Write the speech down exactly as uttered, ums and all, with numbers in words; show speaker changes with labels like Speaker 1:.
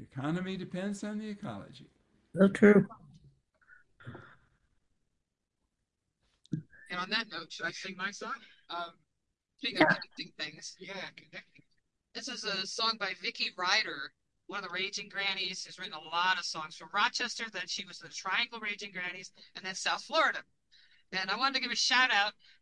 Speaker 1: economy depends on the ecology.
Speaker 2: So true.
Speaker 3: And on that note, should I sing my song? Um, Speaking of
Speaker 2: Yeah.
Speaker 3: connecting things, yeah, connecting. This is a song by Vicki Ryder, one of the Raging Grannies, who's written a lot of songs from Rochester. Then she was the Triangle Raging Grannies, and then South Florida. And I wanted to give a shout out